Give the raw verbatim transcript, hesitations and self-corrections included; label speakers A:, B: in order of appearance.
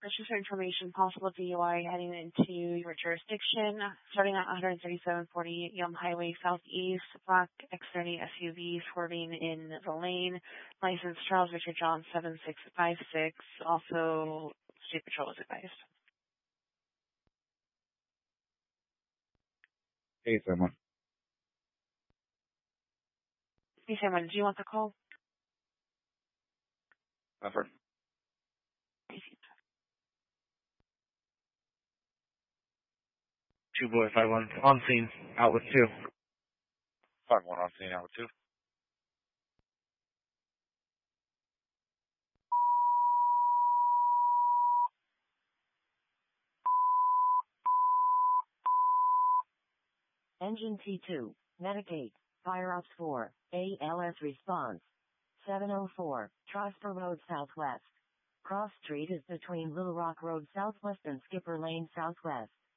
A: Purchase information, possible D U I heading into your jurisdiction, starting at one thirty-seven forty Yelm Highway Southeast, black X thirty S U V swerving in the lane, license Charles Richard John seven six five six, also State Patrol is advised.
B: Hey, someone.
A: Hey, Simon, do you want the call?
B: Effort.
C: Two boy five one on scene, out with two.
B: Five one on scene, out with two.
D: Engine T two, Medicaid, Fire Ops four, A L S response. seven oh four, Trosper Road Southwest. Cross Street is between Little Rock Road Southwest and Skipper Lane Southwest.